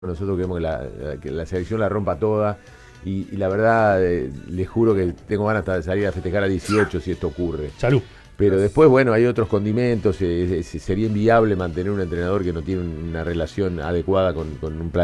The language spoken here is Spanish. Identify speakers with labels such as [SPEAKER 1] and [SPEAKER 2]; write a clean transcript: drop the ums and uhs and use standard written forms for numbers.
[SPEAKER 1] Nosotros queremos que la selección la rompa toda y la verdad, les juro que tengo ganas hasta de salir a festejar a 18 si esto ocurre.
[SPEAKER 2] Salud.
[SPEAKER 1] Pero después, bueno, hay otros condimentos, sería inviable mantener un entrenador que no tiene una relación adecuada con un plan.